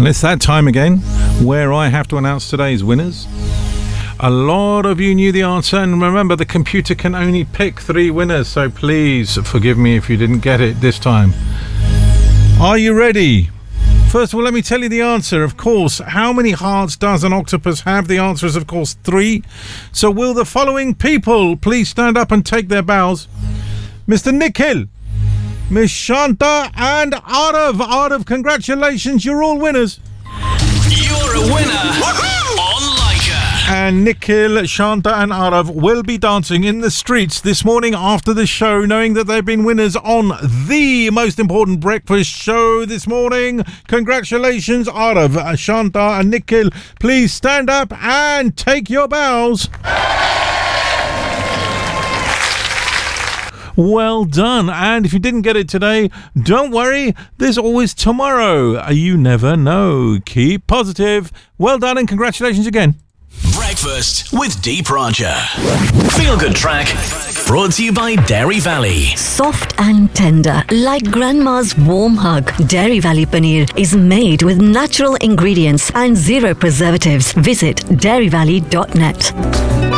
And it's that time again where I have to announce today's winners. A lot of you knew the answer, and remember, the computer can only pick 3 winners, so please forgive me if you didn't get it this time. Are you ready? First of all, let me tell you the answer. Of course, how many hearts does an octopus have? The answer is, of course, 3. So will the following people please stand up and take their bows? Mr. Nikhil, Miss Shanta and Arav. Arav, congratulations, you're all winners. You're a winner on Leica. And Nikhil, Shanta and Arav will be dancing in the streets this morning after the show, knowing that they've been winners on the most important breakfast show this morning. Congratulations, Arav, Shanta and Nikhil. Please stand up and take your bows. Well done. And if you didn't get it today, don't worry, there's always tomorrow. You never know. Keep positive. Well done and congratulations again. Breakfast with Deep Roger. Feel Good Track. Brought to you by Dairy Valley. Soft and tender, like grandma's warm hug. Dairy Valley Paneer is made with natural ingredients and 0 preservatives. Visit dairyvalley.net.